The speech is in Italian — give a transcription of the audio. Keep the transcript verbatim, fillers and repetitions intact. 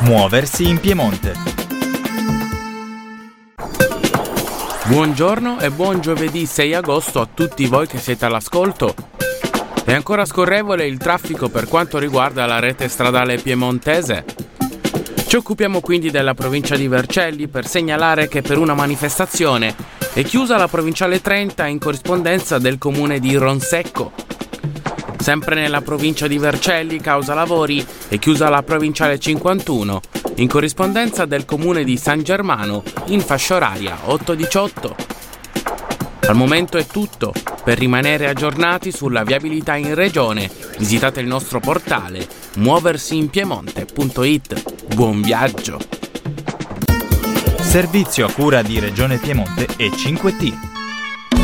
Muoversi in Piemonte. Buongiorno e buon giovedì sei agosto a tutti voi che siete all'ascolto. È ancora scorrevole il traffico per quanto riguarda la rete stradale piemontese. Ci occupiamo quindi della provincia di Vercelli per segnalare che per una manifestazione è chiusa la provinciale trenta in corrispondenza del comune di Ronsecco. Sempre nella provincia di Vercelli, causa lavori, è chiusa la provinciale cinquantuno in corrispondenza del comune di San Germano in fascia oraria otto diciotto. Al momento è tutto. Per rimanere aggiornati sulla viabilità in regione, visitate il nostro portale muoversi in piemonte punto it. Buon viaggio! Servizio a cura di Regione Piemonte e cinque T.